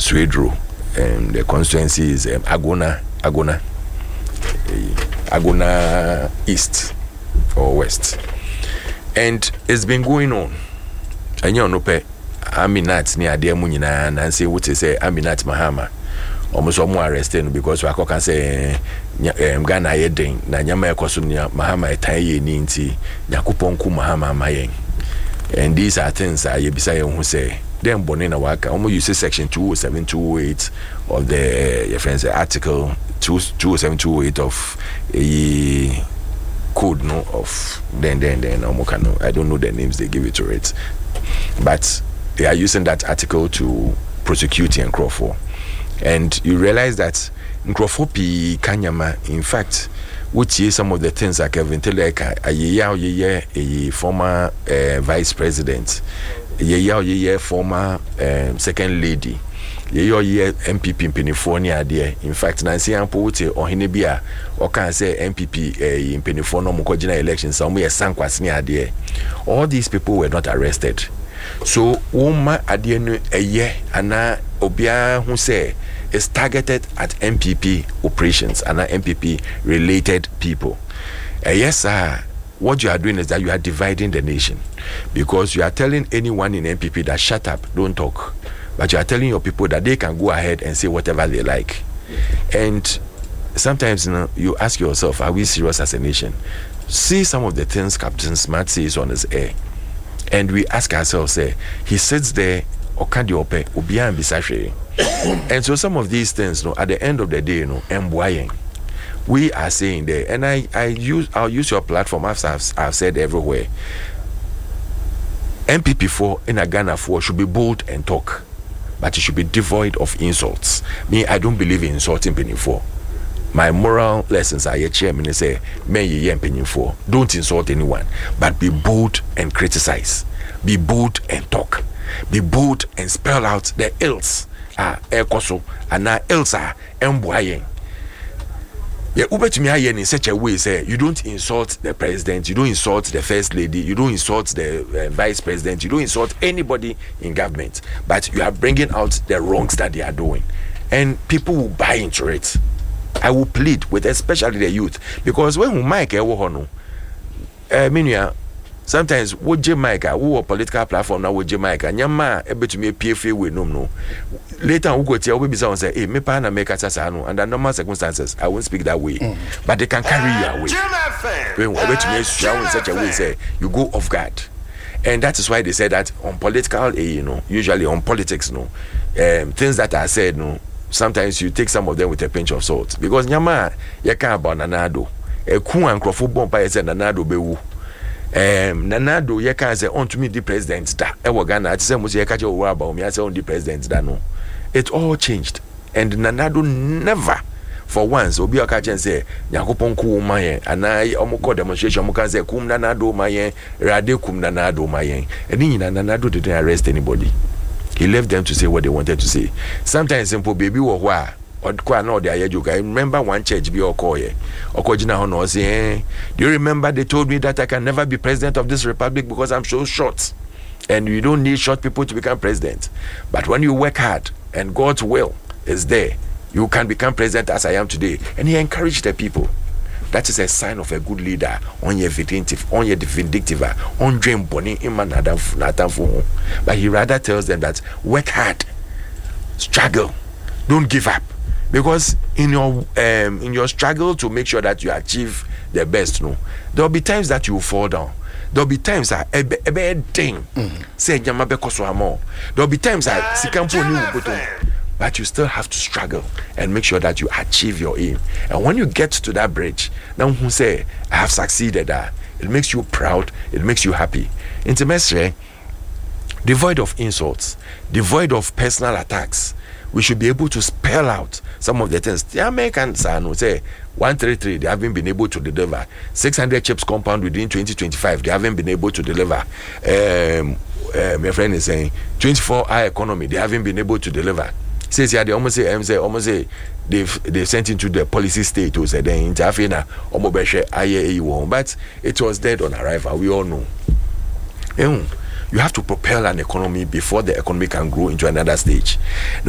Swedru. The constituency is Agona East or West. And it's been going on. And you know, Aminat near dear Munina and say what is say Aminat Mahama. Almost more arrested because I can say Ghana Yeding, Nanyama Kosunia, Mahama Taye Ninti, Yakuponku Mahama Mayeng. And these are things I beside who say, then Bonina Waka, almost you say section 207, 208 of the your friends article 207, 208 of a code no of then Omokano. I don't know the names they give it to it. But they are using that article to prosecute Nkrofo. And you realize that Nkrofo P Kanyama, in fact, which is some of the things like Kevin Teleka, a former vice president, a former second lady, MPP in Penifonia, dear. In fact, Nancy Ampote or Hinebia, or can say MPP in Penifono Mukojina elections, somewhere Sankwas near dear. All these people were not arrested. So, Woma Adienu a year, and Obia who say is targeted at MPP operations and MPP related people. Yes, sir. What you are doing is that you are dividing the nation, because you are telling anyone in MPP that shut up, don't talk. But you are telling your people that they can go ahead and say whatever they like. And sometimes you ask yourself, are we serious as a nation? See some of the things Captain Smart says on his air. And we ask ourselves, he sits there, Okadiope, Ubian Bisashe. And so some of these things, at the end of the day, we are saying there, and I'll use your platform, as I've said everywhere. MPP4 in a Ghana 4 should be bold and talk, but it should be devoid of insults. Me, I don't believe in insulting Penny 4. My moral lessons are your chairman say, may ye Penny 4. Don't insult anyone, but be bold and criticize. Be bold and talk. Be bold and spell out the ills. Ekoso and now ills are emboying. Yeah, Uber to me in such a way say you don't insult the president, you don't insult the first lady, you don't insult the vice president, you don't insult anybody in government, but you are bringing out the wrongs that they are doing, and people will buy into it. I will plead with especially the youth, because when we Mike sometimes with Jamaica, who a political platform now with Jamaica, Nyama able to me PFA with no. Later we go to we be say, hey, me pa na make asasano under normal circumstances, I won't speak that way. But they can carry you away. When we able to me show in such a way, say you go off guard. And that is why they say that on political, usually on politics, things that are said, sometimes you take some of them with a pinch of salt. Because Nyama, you can't about Nanado. A coup and crofobon by said Nanado bewu. Nanado ye can say on to me the president da ewo Ghana ati say mo say ka je owo about me I say on the president da no. It all changed, and Nanado never for once obi o ka chen say Yakopon ku mayen ana omukọ demonstration mo kan say kum Nanado mayen rade kum Nanado mayen. And Nanado didn't arrest anybody. He left them to say what they wanted to say. Sometimes simple baby wo hwa I remember one church be Okoye. Okojina Hono say, do you remember they told me that I can never be president of this republic because I'm so short? And you don't need short people to become president. But when you work hard and God's will is there, you can become president as I am today. And he encouraged the people. That is a sign of a good leader. On your vindictive, on dream bonnie iman natanfu. But he rather tells them that work hard, struggle, don't give up. Because in your struggle to make sure that you achieve the best, there'll be times that you fall down. There'll be times that a bad thing say there'll be times that but you still have to struggle and make sure that you achieve your aim. And when you get to that bridge, now who say I have succeeded, it makes you proud, it makes you happy. Intimacy, devoid of insults, devoid of personal attacks. We should be able to spell out some of the things. The Americans say 133, they haven't been able to deliver. 600 chips compound within 2025, they haven't been able to deliver. My friend is saying 24-hour economy, they haven't been able to deliver. Says yeah, they almost say they've sent into the policy state to say then interfere but it was dead on arrival. We all know. You have to propel an economy before the economy can grow into another stage. Now,